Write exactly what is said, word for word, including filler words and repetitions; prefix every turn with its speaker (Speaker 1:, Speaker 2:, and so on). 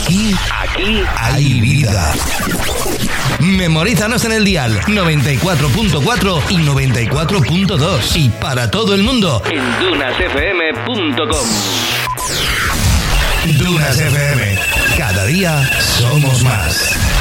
Speaker 1: Aquí, aquí hay vida. Memorízanos en el dial noventa y cuatro punto cuatro y noventa y cuatro punto dos y para todo el mundo en dunas f m punto com. Dunas F M. Cada día somos más.